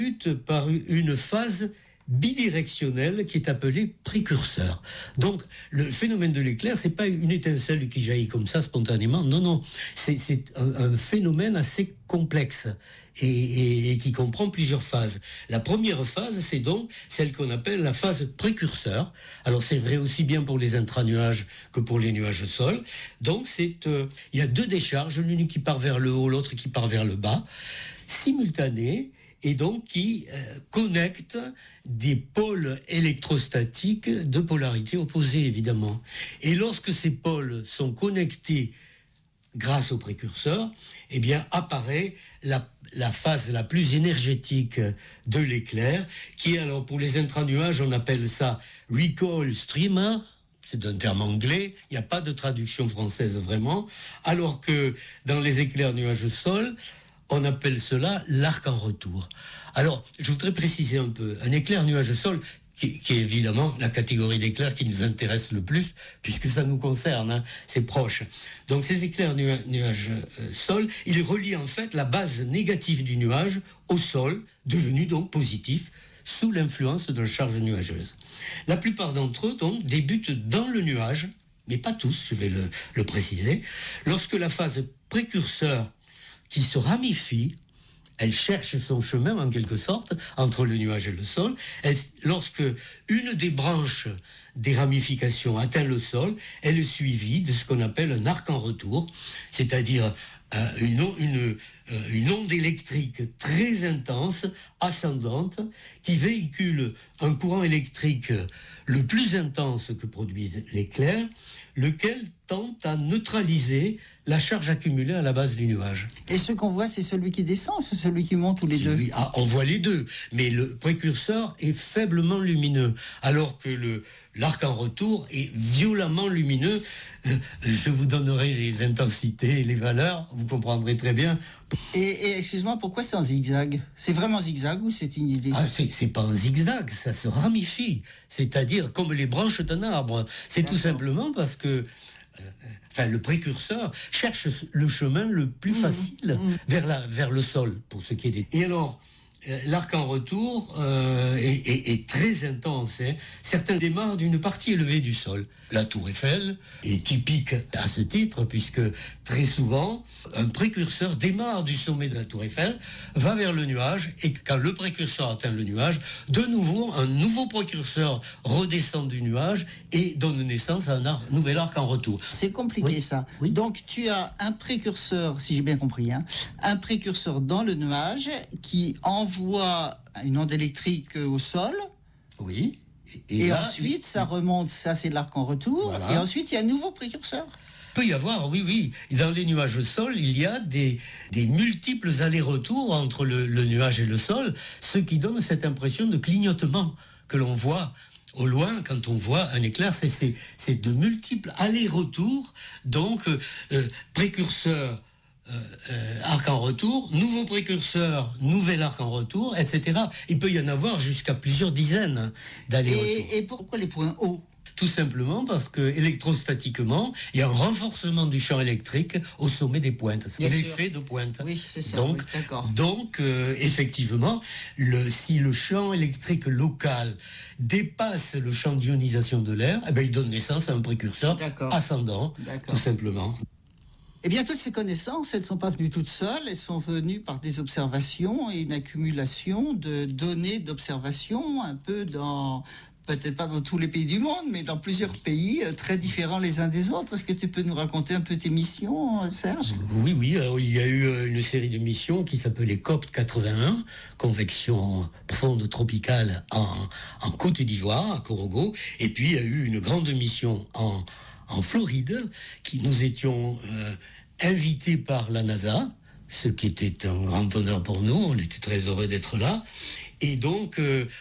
par une phase bidirectionnelle qui est appelée précurseur. Donc, le phénomène de l'éclair, c'est pas une étincelle qui jaillit comme ça spontanément. Non. C'est un phénomène assez complexe et qui comprend plusieurs phases. La première phase, c'est donc celle qu'on appelle la phase précurseur. Alors, c'est vrai aussi bien pour les intranuages que pour les nuages au sol. Donc, il y a deux décharges, l'une qui part vers le haut, l'autre qui part vers le bas, simultanées, et donc qui connecte des pôles électrostatiques de polarité opposée, évidemment. Et lorsque ces pôles sont connectés grâce au précurseur, eh bien apparaît la phase la plus énergétique de l'éclair, qui est, alors pour les intranuages, on appelle ça recoil streamer. C'est un terme anglais, il n'y a pas de traduction française vraiment, alors que dans les éclairs nuages au sol, on appelle cela l'arc en retour. Alors, je voudrais préciser un peu. Un éclair nuage-sol, qui est évidemment la catégorie d'éclairs qui nous intéresse le plus, puisque ça nous concerne, c'est proche. Donc, ces éclairs nuage-sol, ils relient en fait la base négative du nuage au sol, devenu donc positif, sous l'influence de la charge nuageuse. La plupart d'entre eux, donc, débutent dans le nuage, mais pas tous, je vais le préciser, lorsque la phase précurseur qui se ramifie, elle cherche son chemin en quelque sorte entre le nuage et le sol. Lorsque une des branches des ramifications atteint le sol, elle est suivie de ce qu'on appelle un arc en retour, c'est-à-dire une onde électrique très intense, ascendante, qui véhicule un courant électrique le plus intense que produise l'éclair, lequel tente à neutraliser la charge accumulée à la base du nuage. Et ce qu'on voit, c'est celui qui descend ou c'est celui qui monte, ou les deux ? On voit les deux, mais le précurseur est faiblement lumineux, alors que l'arc en retour est violemment lumineux. Je vous donnerai les intensités et les valeurs, vous comprendrez très bien. Et excuse-moi, pourquoi c'est en zigzag ? C'est vraiment zigzag ou c'est une idée ? C'est pas un zigzag, ça se ramifie, c'est-à-dire comme les branches d'un arbre. C'est tout simplement parce que le précurseur cherche le chemin le plus facile vers le sol, pour ce qui est des... Et alors, l'arc en retour est très intense. Certains démarrent d'une partie élevée du sol. La tour Eiffel est typique à ce titre, puisque très souvent, un précurseur démarre du sommet de la tour Eiffel, va vers le nuage, et quand le précurseur atteint le nuage, de nouveau, un nouveau précurseur redescend du nuage et donne naissance à un nouvel arc en retour. C'est compliqué, ça. Oui. Donc tu as un précurseur, si j'ai bien compris, un précurseur dans le nuage qui envoie une onde électrique au sol. Oui. Et là, ensuite, ça remonte, ça c'est l'arc en retour, voilà. Et ensuite il y a un nouveau précurseur. Peut y avoir, oui. Dans les nuages au sol, il y a des multiples allers-retours entre le nuage et le sol, ce qui donne cette impression de clignotement que l'on voit au loin quand on voit un éclair. C'est de multiples allers-retours, donc précurseur, arc en retour, nouveau précurseur, nouvel arc en retour, etc. Il peut y en avoir jusqu'à plusieurs dizaines d'allers-retours. Et pourquoi les points hauts ? Tout simplement parce que électrostatiquement, il y a un renforcement du champ électrique au sommet des pointes. C'est l'effet de pointe. Oui, c'est ça. Donc, oui, d'accord. Donc effectivement, si le champ électrique local dépasse le champ d'ionisation de l'air, il donne naissance à un précurseur ascendant, tout simplement. Eh bien, toutes ces connaissances, elles ne sont pas venues toutes seules, elles sont venues par des observations et une accumulation de données d'observation, un peu peut-être pas dans tous les pays du monde, mais dans plusieurs pays très différents les uns des autres. Est-ce que tu peux nous raconter un peu tes missions, Serge ? Oui. Alors, il y a eu une série de missions qui s'appelait COP81, Convection profonde tropicale en Côte d'Ivoire, à Korogo. Et puis, il y a eu une grande mission en Floride, qui nous étions invités par la NASA, ce qui était un grand honneur pour nous. On était très heureux d'être là. Et donc,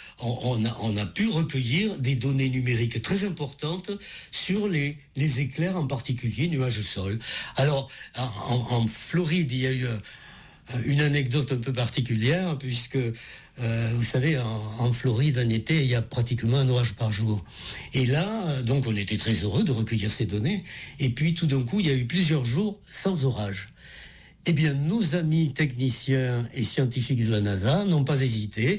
on a pu recueillir des données numériques très importantes sur les éclairs, en particulier nuages-sol. Alors, en Floride, il y a eu une anecdote un peu particulière, puisque, vous savez, en Floride, en été, il y a pratiquement un orage par jour. Et là, donc, on était très heureux de recueillir ces données. Et puis, tout d'un coup, il y a eu plusieurs jours sans orage. Eh bien, nos amis techniciens et scientifiques de la NASA n'ont pas hésité